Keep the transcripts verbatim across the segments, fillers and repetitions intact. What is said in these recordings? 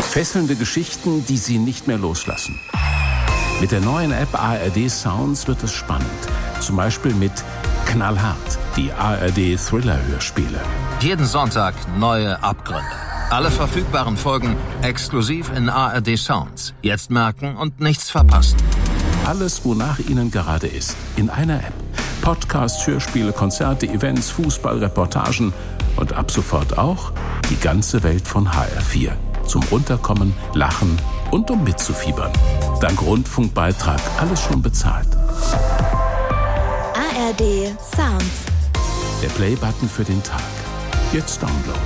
Fesselnde Geschichten, die Sie nicht mehr loslassen. Mit der neuen App A R D Sounds wird es spannend. Zum Beispiel mit Knallhart, die A R D Thriller-Hörspiele. Jeden Sonntag neue Abgründe. Alle verfügbaren Folgen exklusiv in A R D Sounds. Jetzt merken und nichts verpassen. Alles, wonach Ihnen gerade ist, in einer App. Podcasts, Hörspiele, Konzerte, Events, Fußball, Reportagen und ab sofort auch die ganze Welt von H R vier. Zum Runterkommen, Lachen und um mitzufiebern. Dank Rundfunkbeitrag alles schon bezahlt. A R D Sounds. Der Play-Button für den Tag. Jetzt downloaden.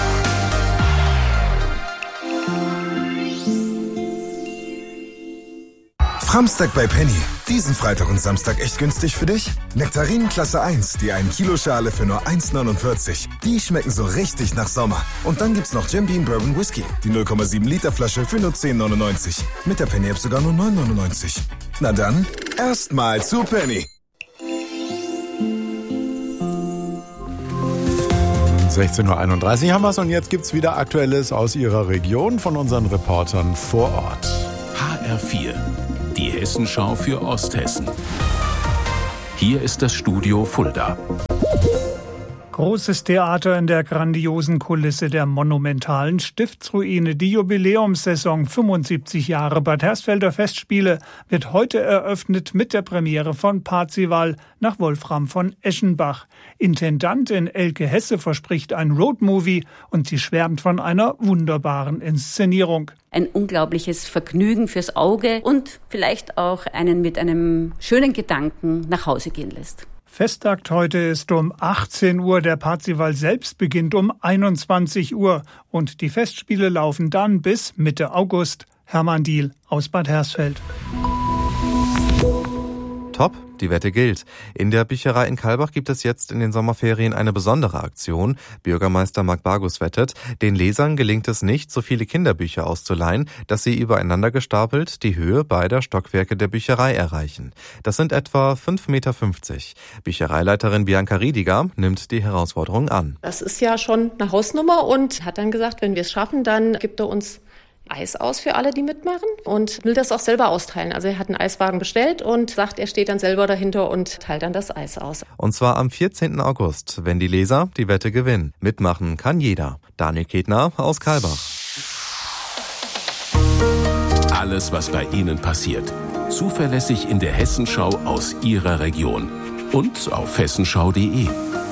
Framstag bei Penny. Diesen Freitag und Samstag echt günstig für dich? Nektarinen Klasse eins, die ein Kilo Schale für nur eins neunundvierzig. Die schmecken so richtig nach Sommer. Und dann gibt's noch Jim Beam Bourbon Whisky, die null Komma sieben Liter Flasche für nur zehn neunundneunzig. Mit der Penny App sogar nur neun neunundneunzig. Na dann, erstmal zu Penny. sechzehn Uhr einunddreißig haben wir's und jetzt gibt's wieder Aktuelles aus Ihrer Region von unseren Reportern vor Ort. H R vier. Die Hessenschau für Osthessen. Hier ist das Studio Fulda. Großes Theater in der grandiosen Kulisse der monumentalen Stiftsruine. Die Jubiläumssaison fünfundsiebzig Jahre Bad Hersfelder Festspiele wird heute eröffnet mit der Premiere von Parzival nach Wolfram von Eschenbach. Intendantin Elke Hesse verspricht ein Roadmovie und sie schwärmt von einer wunderbaren Inszenierung. Ein unglaubliches Vergnügen fürs Auge und vielleicht auch einen mit einem schönen Gedanken nach Hause gehen lässt. Festtakt heute ist um achtzehn Uhr, der Parzival selbst beginnt um einundzwanzig Uhr und die Festspiele laufen dann bis Mitte August. Hermann Diehl aus Bad Hersfeld. Top, die Wette gilt. In der Bücherei in Kalbach gibt es jetzt in den Sommerferien eine besondere Aktion. Bürgermeister Marc Bargus wettet, den Lesern gelingt es nicht, so viele Kinderbücher auszuleihen, dass sie übereinander gestapelt die Höhe beider Stockwerke der Bücherei erreichen. Das sind etwa fünf Meter fünfzig. Büchereileiterin Bianca Riediger nimmt die Herausforderung an. Das ist ja schon eine Hausnummer und hat dann gesagt, wenn wir es schaffen, dann gibt er uns Eis aus für alle, die mitmachen und will das auch selber austeilen. Also er hat einen Eiswagen bestellt und sagt, er steht dann selber dahinter und teilt dann das Eis aus. Und zwar am vierzehnten August, wenn die Leser die Wette gewinnen. Mitmachen kann jeder. Daniel Ketner aus Kalbach. Alles, was bei Ihnen passiert. Zuverlässig in der Hessenschau aus Ihrer Region. Und auf hessenschau punkt de.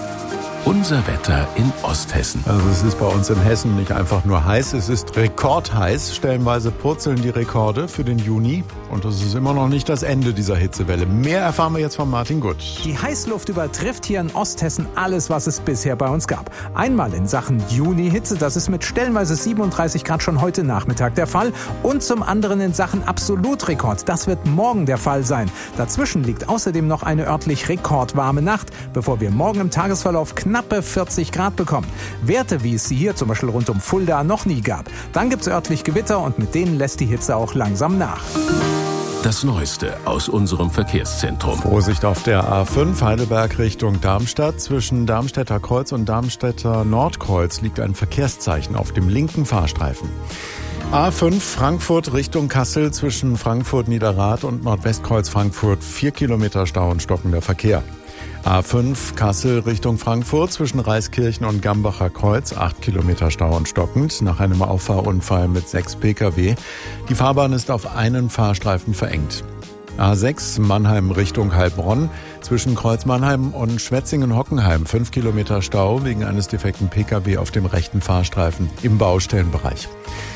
Unser Wetter in Osthessen. Also es ist bei uns in Hessen nicht einfach nur heiß, es ist rekordheiß. Stellenweise purzeln die Rekorde für den Juni. Und das ist immer noch nicht das Ende dieser Hitzewelle. Mehr erfahren wir jetzt von Martin Gutt. Die Heißluft übertrifft hier in Osthessen alles, was es bisher bei uns gab. Einmal in Sachen Juni-Hitze, das ist mit stellenweise siebenunddreißig Grad schon heute Nachmittag der Fall. Und zum anderen in Sachen Absolutrekord. Das wird morgen der Fall sein. Dazwischen liegt außerdem noch eine örtlich rekordwarme Nacht, bevor wir morgen im Tagesverlauf knapp knappe vierzig Grad bekommen. Werte, wie es sie hier zum Beispiel rund um Fulda noch nie gab. Dann gibt es örtlich Gewitter und mit denen lässt die Hitze auch langsam nach. Das Neueste aus unserem Verkehrszentrum. Vorsicht auf der A fünf Heidelberg Richtung Darmstadt. Zwischen Darmstädter Kreuz und Darmstädter Nordkreuz liegt ein Verkehrszeichen auf dem linken Fahrstreifen. A fünf Frankfurt Richtung Kassel zwischen Frankfurt Niederrad und Nordwestkreuz Frankfurt. Vier Kilometer Stau und stockender Verkehr. A fünf Kassel Richtung Frankfurt zwischen Reiskirchen und Gambacher Kreuz, acht Kilometer Stau und stockend nach einem Auffahrunfall mit sechs Pkw. Die Fahrbahn ist auf einen Fahrstreifen verengt. A sechs Mannheim Richtung Heilbronn zwischen Kreuz Mannheim und Schwetzingen-Hockenheim, fünf Kilometer Stau wegen eines defekten Pkw auf dem rechten Fahrstreifen im Baustellenbereich.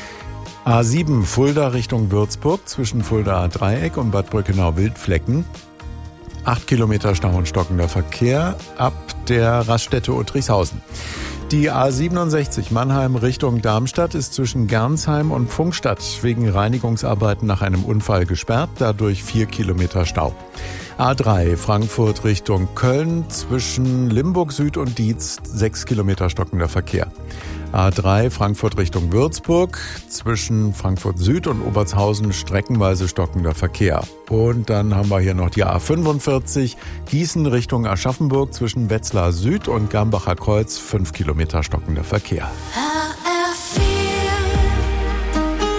A sieben Fulda Richtung Würzburg zwischen Fuldaer Dreieck und Bad Brückenau-Wildflecken. Acht Kilometer Stau und stockender Verkehr ab der Raststätte Uttrichshausen. Die A siebenundsechzig Mannheim Richtung Darmstadt ist zwischen Gernsheim und Pfungstadt wegen Reinigungsarbeiten nach einem Unfall gesperrt, dadurch vier Kilometer Stau. A drei Frankfurt Richtung Köln zwischen Limburg Süd und Dietz, sechs Kilometer stockender Verkehr. A drei Frankfurt Richtung Würzburg zwischen Frankfurt Süd und Obertshausen streckenweise stockender Verkehr. Und dann haben wir hier noch die A fünfundvierzig Gießen Richtung Aschaffenburg zwischen Wetzlar Süd und Gambacher Kreuz, fünf Kilometer stockender Verkehr. H R vier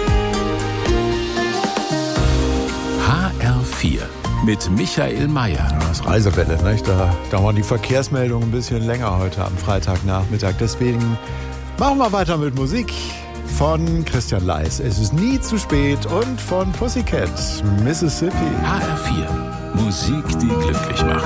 vier mit Michael Mayer. Das Reisewelle, nicht? Da dauern die Verkehrsmeldungen ein bisschen länger heute am Freitagnachmittag. Deswegen machen wir weiter mit Musik von Christian Leis. Es ist nie zu spät und von Pussycat, Mississippi. H R vier. Musik, die glücklich macht.